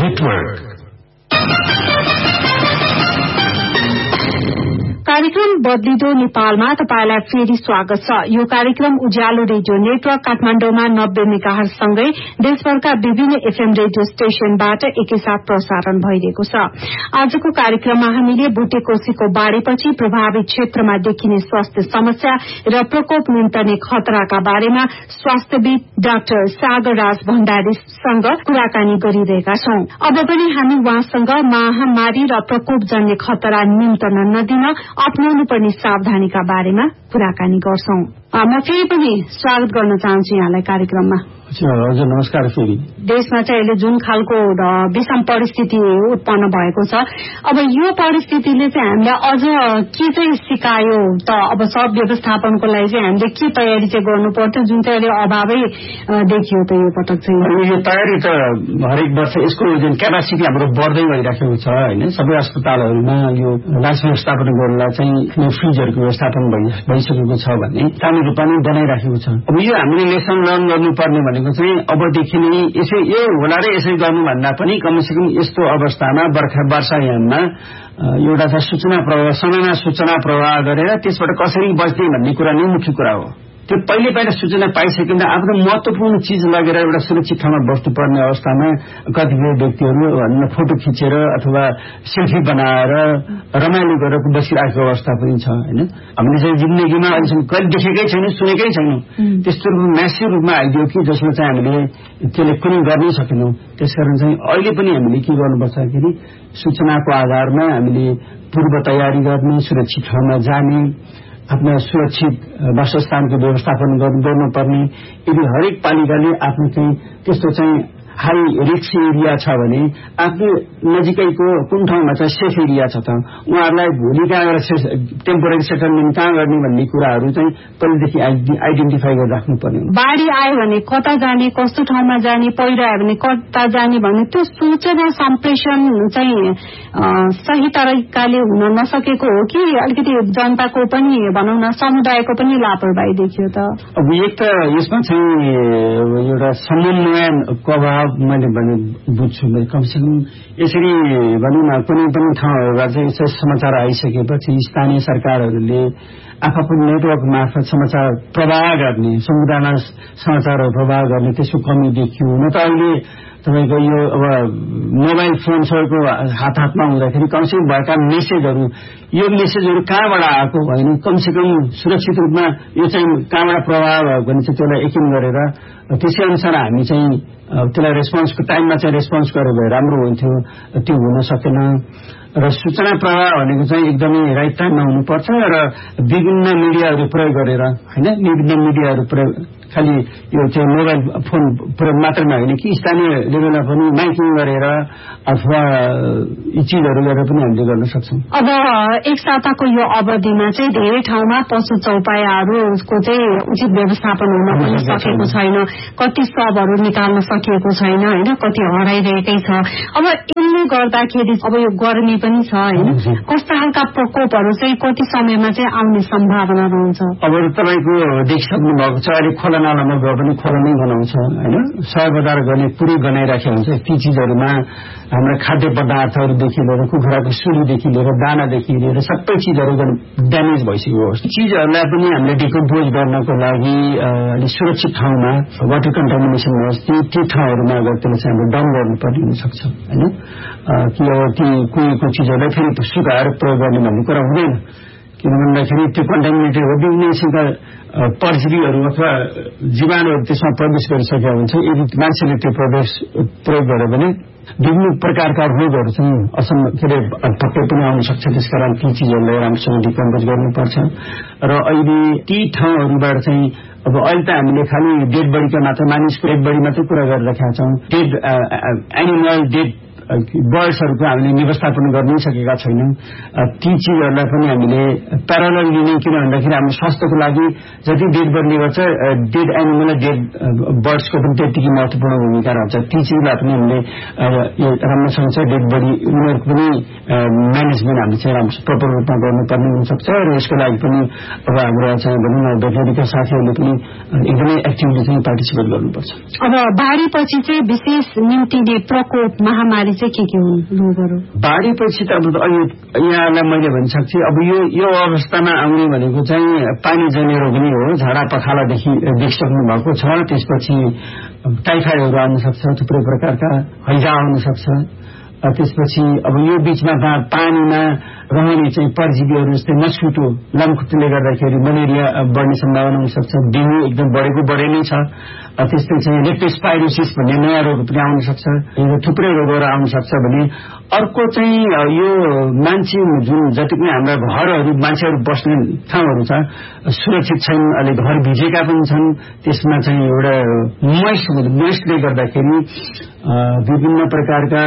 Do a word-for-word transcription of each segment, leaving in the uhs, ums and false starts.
Network. कार्यक्रम बदलिदो नेपालमा तपाईलाई फेरि स्वागत छ। यो कार्यक्रम उज्यालो रेडियो नेटवर्क काठमाडौँमा नब्बे मेगाहर्ज सँगै देशभरका विभिन्न एफएम रेडियो स्टेशनबाट एकैसाथ प्रसारण भइरहेको छ। आजको कार्यक्रममा हामीले भुटेकोसीको बाढ़ीपछि प्रभावित क्षेत्रमा देखिने स्वास्थ्य समस्या र प्रकोप निम्तने खतराका बारेमा स्वास्थ्यविद डाक्टर सागर राज भण्डारीसँग कुराकानी गरिरहेका छौं। अब पनि हामी उहाँसँग महामारी र प्रकोपजन्य खतरा निम्तन नदिन अपनाउनु पर्ने सावधानीका बारेमा कुराकानी गर्छौं। म फेरि पनि स्वागत गर्न चाहन्छु यहाँलाई कार्यक्रममा। हजुर नमस्कार। फेरि देशमा चाहिँ अहिले जुन खालको विषम परिस्थिति उत्पन्न भएको छ, अब यो परिस्थितिले चाहिँ हामीलाई अझ के चाहिँ सिकायो त? अब सब व्यवस्थापनको लागि चाहिँ हामीले के तयारी चाहिँ गर्नु पर्थ्यो, जुन चाहिँ अहिले अभावै देखियो त यो पटक चाहिँ? यो तयारी त हरेक वर्ष यसको जुन क्यापासिटी हाम्रो बढ्दै गइराखेको छ होइन। सबै अस्पतालहरूमा यो लास व्यवस्थापन गर्नलाई चाहिँ फ्रिजहरूको व्यवस्थापन भइसकेको छ भन्ने कानुन पनि बनाइराखेको छ। अब यो हामीले लेसन लर्न गर्नुपर्ने भनेको चाहिँ अबदेखि नै यसै यो होला र यसै गर्नु भन्दा पनि कमसेकम यस्तो अवस्थामा बर्खा वर्षायाममा एउटा चाहिँ सूचना प्रवाह समयमा सूचना प्रवाह गरेर त्यसबाट कसरी बच्ने भन्ने कुरा नै मुख्य कुरा हो। त्यो पहिले पहिला सूचना पाइसकिँदा आफ्नो महत्वपूर्ण चिज लगेर एउटा सुरक्षित ठाउँमा बस्नुपर्ने अवस्थामा कतिपय व्यक्तिहरू फोटो खिचेर अथवा सेल्फी बनाएर रमाइलो गरेर बसिरहेको अवस्था पनि छ होइन। हामीले चाहिँ जिन्दगीमा अहिलेसम्म कहिले देखेकै छैनौँ, सुनेकै छैनौँ। त्यस्तो म्यासिभ रूपमा आइदियो कि जसमा चाहिँ हामीले त्यसले कुनै गर्नै सकेनौँ। त्यसकारण चाहिँ अहिले पनि हामीले के गर्नुपर्छ भन्दाखेरि सूचनाको आधारमा हामीले पूर्व तयारी गर्ने, सुरक्षित ठाउँमा जाने, आफ्नो सुरक्षित वासस्थानको व्यवस्थापन गर्नुपर्ने। यदि हरेक पालिकाले आफ्नो चाहिँ त्यस्तो चाहिँ हाई रिस्क एरिया छ भने आफ्नो नजिकैको कुन ठाउँमा चाहिँ सेफ एरिया छ त उहाँहरूलाई भोलि कहाँ गएर टेम्पोरेरी सेटलमेन्ट कहाँ गर्ने भन्ने कुराहरू चाहिँ पहिलेदेखि आइडेन्टिफाई गरेर राख्नुपर्ने। बाढ़ी आयो भने कता जाने, कस्तो ठाउँमा जाने, पहिरो आयो भने कता जाने भन्ने त्यो सूचना सम्प्रेषण चाहिँ सही तरिकाले हुन नसकेको हो कि अलिकति जनताको पनि भनौँ न समुदायको पनि लापरवाही देखियो त? अब एक त यसमा चाहिँ एउटा समन्वयको अभाव मैले भने बुझ्छु। कमसेकम यसरी भनौँ न कुनै पनि ठाउँहरूमा चाहिँ यसो समाचार आइसकेपछि स्थानीय सरकारहरूले आफ्नो नेटवर्क मार्फत समाचार प्रवाह गर्ने, समुदायमा समाचारहरू प्रवाह गर्ने त्यसको कमी देखियो। न त अहिले तपाईँको यो अब मोबाइल फोन सबैको हात हातमा हुँदाखेरि कमसेकम भएका मेसेजहरू यो मेसेजहरू कहाँबाट आएको होइन, कमसेकम सुरक्षित रूपमा यो चाहिँ कहाँबाट प्रवाह भएको भने चाहिँ त्यसलाई यकिन गरेर त्यसै अनुसार हामी चाहिँ त्यसलाई रेस्पोन्सको टाइममा चाहिँ रेस्पोन्स गरेर भए राम्रो हुन्थ्यो। त्यो हुन सकेन। र सूचना प्रवाह भनेको चाहिँ एकदमै राइट टाइममा हुनुपर्छ र विभिन्न मिडियाहरू प्रयोग गरेर होइन, विभिन्न मिडियाहरू प्रयोग खालि यो चाहिँ मोबाइल फोन प्रयोग मात्रै होइन कि स्थानीय लेभलमा पनि माइकिङ गरेर अथवा यी चिजहरू गरेर पनि हामीले गर्न सक्छौँ। अब एक साताको यो अवधिमा चाहिँ धेरै ठाउँमा पशु चौपायाहरूको चाहिँ उचित व्यवस्थापन हुन पनि सकेको छैन, कति शवहरू निकाल्न सकिएको छैन होइन, कति हराइरहेकै छ। अब यसले गर्दाखेरि अब यो गर्मी पनि छ होइन, कस्ता खालका प्रकोपहरू चाहिँ कति समयमा चाहिँ आउने सम्भावना रहन्छ? अब तपाईँको देखिसक्नु भएको छ अहिले खोला नालामा गयो भने खोला नै बनाउँछ होइन, सय बजार गर्ने पुरै बनाइराखेको हुन्छ। ती चिजहरूमा हाम्रो खाद्य पदार्थहरूदेखि लिएर कुखुराको सुलीदेखि लिएर दानादेखि लिएर सबै चिजहरू ड्यामेज भइसकेको हो। चिजहरूलाई पनि हामीले डिकम्पोज गर्नको लागि अलिक सुरक्षित ठाउँमा वाटर कन्टामिनेसन होस् ती ठाउँहरूमा गएर त्यसलाई चाहिँ हामीले डम्प गर्नुपर्ने हुनसक्छ होइन। कि अब ती कुहिएको चिजहरूलाई फेरि सुकाएर प्रयोग गर्ने भन्ने कुरा हुँदैन। किन भन्दाखेरि त्यो कन्टामिनेटेड हो, विभिन्न किसिमका परजीवीहरू अथवा जीवाणुहरू त्यसमा प्रवेश गरिसकेका हुन्छ। यदि मान्छेले त्यो प्रवेश प्रयोग गर्यो भने विभिन्न प्रकारका रोगहरू चाहिँ असम के अरे पक्कै पनि आउन सक्छ। त्यसकारण ती चिजहरूलाई राम्रोसँग डिकम्पोज गर्नुपर्छ। र अहिले ती ठाउँहरूबाट चाहिँ अब अहिले त हामीले खालि डेड बडीका मात्र मानिसको डेड बडी मात्रै कुरा गरिरहेका छौँ। डेड एनिमल डेड बर्ड्सहरूको हामीले व्यवस्थापन गर्नै सकेका छैनौँ। ती चिजहरूलाई पनि हामीले प्यारालल लिने, किन भन्दाखेरि हाम्रो स्वास्थ्यको लागि जति डेड बडी गर्छ डेड एनिमल डेड बर्ड्सको पनि त्यतिकै महत्त्वपूर्ण भूमिका रहन्छ। ती चिजलाई पनि हामीले यो राम्रोसँग चाहिँ डेड बडी उनीहरूको पनि म्यानेजमेन्ट हामीले चाहिँ राम्रो प्रपर रूपमा गर्नुपर्ने हुनसक्छ। र यसको लागि पनि अब हाम्रो चाहिँ भनौँ न भेटनेरीका साथीहरूले पनि एकदमै एक्टिभली चाहिँ पार्टिसिपेट गर्नुपर्छ। अब बाढीपछि चाहिँ विशेष निम्तिने प्रकोप महामारी चाहिँ के के हुन् रोगहरू? बाढीपछि त अब अहिले यहाँलाई मैले भन्न सक्छु अब यो यो अवस्थामा आउने भनेको चाहिँ पानीजन्य रोग नै हो। झाडा पखालादेखि देखिसक्नु भएको छ। त्यसपछि टाइफाइडहरू आउन सक्छ, थुप्रै प्रकारका हैजा आउन सक्छ। त्यसपछि अब यो बीचमा पानीमा रहने चाहिँ परजीवीहरू जस्तै मस्किटो लामखुट्टेले गर्दाखेरि मलेरिया बढ्ने सम्भावना हुन सक्छ। डेङ्गु एकदम बढेको बढे नै छ। त्यस्तै चाहिँ लेप्टोस्पाइरोसिस भन्ने नयाँ रोग पनि आउन सक्छ। यो थुप्रै रोगहरू आउन सक्छ भने अर्को चाहिँ यो मान्छे जुन जति पनि हाम्रा घरहरू मान्छेहरू बस्ने ठाउँहरू छ सुरक्षित छैन, अलि घर भिजेका पनि छन्। त्यसमा चाहिँ एउटा मोइस्ट मोइस्टले गर्दाखेरि विभिन्न प्रकारका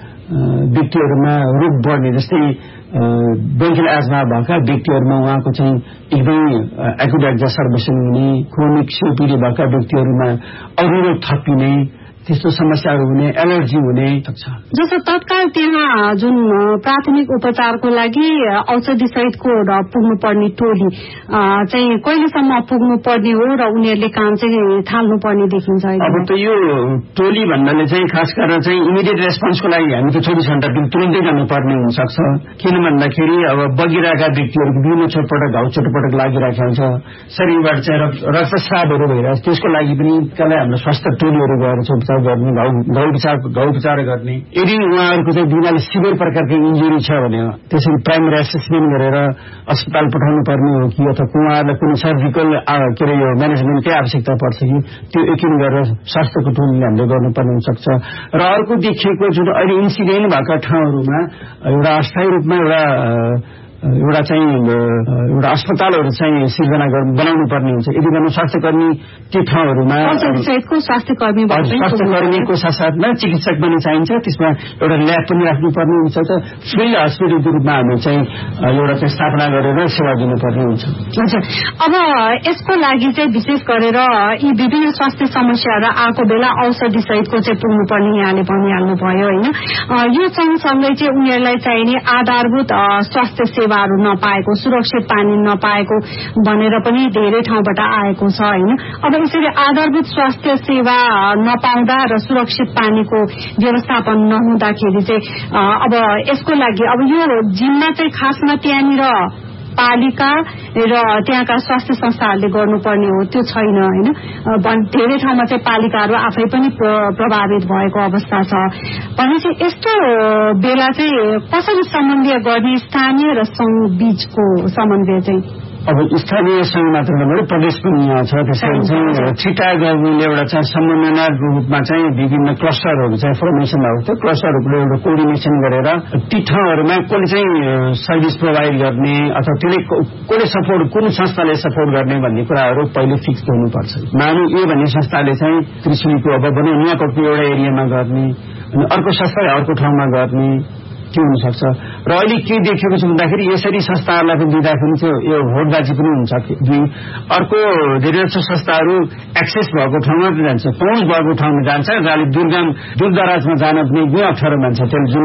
व्यक्तिहरूमा रोग बढ्ने जस्तै ब्रोन्कियल एजमा भएका व्यक्तिहरूमा उहाँको चाहिँ एकदमै एक्युट एक्जासर्बेसन हुने, क्रोनिक सिओपीडी भएका व्यक्तिहरूमा अरू रोग थपिने, त्यस्तो समस्याहरू हुने, एलर्जी हुने सक्छ। जस्तो तत्काल त्यहाँ जुन प्राथमिक उपचारको लागि औषधि सहितको पुग्नुपर्ने टोली चाहिँ कहिलेसम्म पुग्नु पर्ने हो र उनीहरूले काम चाहिँ थाल्नु पर्ने देखिन्छ? अब त यो टोली भन्नाले चाहिँ खास गरेर चाहिँ इमिडिएट रेस्पोन्सको लागि हामी त चौबिस घण्टा तुरन्तै जानुपर्ने हुनसक्छ। किन भन्दाखेरि अब बगिरहेका व्यक्तिहरूको विभिन्न चोटपटक घाउ चोटपटक लागिरहेको हुन्छ, शरीरबाट चाहिँ रक्तस्रावहरू भइरहेको छ। त्यसको लागि पनि कसलाई हाम्रो स्वास्थ्य टोलीहरू गएर उपचार गर्ने, घाउ उपचार घाउ उपचार गर्ने। यदि उहाँहरूको चाहिँ बिमारले सिभियर प्रकारको इन्जुरी छ भने त्यसरी प्राइमेरी एसेसमेन्ट गरेर अस्पताल पठाउनु पर्ने हो कि अथवा उहाँहरूलाई कुनै सर्जिकल के अरे यो म्यानेजमेन्टकै आवश्यकता पर्छ कि त्यो यकिन गरेर स्वास्थ्यको टोलीले हामीले गर्नुपर्ने हुनसक्छ। र अर्को देखिएको जुन अहिले इन्सिडेन्ट भएका ठाउँहरूमा एउटा अस्थायी रूपमा एउटा एउटा चाहिँ एउटा अस्पतालहरू चाहिँ सिर्जना बनाउनु पर्ने हुन्छ। यदि भने स्वास्थ्यकर्मी त्यो ठाउँहरूमा स्वास्थ्य कर्मी स्वास्थ्य कर्मीको साथसाथमा चिकित्सक पनि चाहिन्छ। त्यसमा एउटा ल्याब पनि राख्नुपर्ने हुन्छ। त फ्री हस्पिटलको रूपमा हामी चाहिँ एउटा चाहिँ स्थापना गरेर सेवा दिनुपर्ने हुन्छ। हजुर, अब यसको लागि चाहिँ विशेष गरेर यी विभिन्न स्वास्थ्य समस्याहरू आएको बेला औषधि सहितको चाहिँ पुग्नुपर्ने यहाँले भनिहाल्नु भयो होइन। यो सँगसँगै चाहिँ उनीहरूलाई चाहिने आधारभूत स्वास्थ्य सेवा नपाएको, सुरक्षित पानी नपाएको भनेर पनि धेरै ठाउँबाट आएको छ होइन। अब यसरी आधारभूत स्वास्थ्य सेवा नपाउँदा र सुरक्षित पानीको व्यवस्थापन नहुँदाखेरि चाहिँ अब यसको लागि अब यो जिम्मा चाहिँ खासमा त्यहाँनिर पालिका र त्यहाँका स्वास्थ्य संस्थाहरूले गर्नुपर्ने हो, त्यो छैन होइन। धेरै ठाउँमा चाहिँ पालिकाहरू आफै पनि प्रभावित भएको अवस्था छ भनेपछि यस्तो बेला चाहिँ कसरी समन्वय गर्ने स्थानीय र संघ बीचको समन्वय चाहिँ? अब स्थानीय संघ मात्र नभएर प्रदेश पनि यहाँ छ। त्यसैले चाहिँ छिटा गभर्मेन्टले एउटा चाहिँ समन्वयको रूपमा चाहिँ विभिन्न क्लस्टरहरू चाहिँ फर्मेसन भएको थियो। क्लस्टरहरूको एउटा कोअर्डिनेसन गरेर ती ठाउँहरूमा कसले चाहिँ सर्भिस प्रोभाइड गर्ने अथवा त्यसले कसले सपोर्ट, कुन संस्थाले सपोर्ट गर्ने भन्ने कुराहरू पहिले फिक्स गर्नुपर्छ। मानौ यो भन्ने संस्थाले चाहिँ त्रिशुलीको अब भनौँ नुवाकोटको एउटा एरियामा गर्ने अनि अर्को संस्थाले अर्को ठाउँमा गर्ने के हुनसक्छ। र अहिले के देखेको छ भन्दाखेरि यसरी संस्थाहरूलाई पनि दिँदाखेरि चाहिँ यो होडबाजी पनि हुन्छ। दुई अर्को धेरै जसो संस्थाहरू एक्सेस भएको ठाउँमा जान्छ, पहुँच भएको ठाउँमा जान्छ, जसले दुर्गम दूरदराजमा जान पनि गुण अप्ठ्यारो मान्छ।